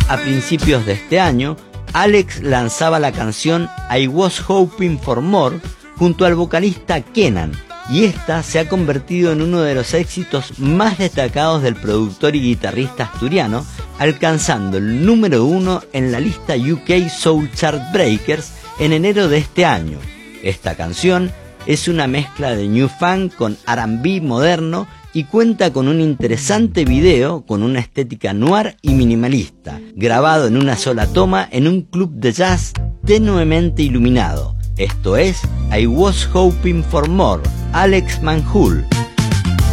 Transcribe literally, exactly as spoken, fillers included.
a principios de este año, Alex lanzaba la canción I Was Hoping for More junto al vocalista Kenan, y esta se ha convertido en uno de los éxitos más destacados del productor y guitarrista asturiano, alcanzando el número uno en la lista U K Soul Chart Breakers en enero de este año. Esta canción es una mezcla de New Funk con R and B moderno y cuenta con un interesante video con una estética noir y minimalista, grabado en una sola toma en un club de jazz tenuemente iluminado. Esto es I Was Hoping for More, Alex Manhoul.